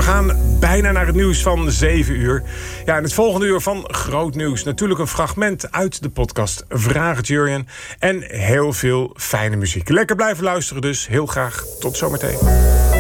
We gaan bijna naar het nieuws van 7 uur. Ja, in het volgende uur van Groot Nieuws natuurlijk een fragment uit de podcast Vraag het Jurjen. En heel veel fijne muziek. Lekker blijven luisteren dus. Heel graag. Tot zometeen.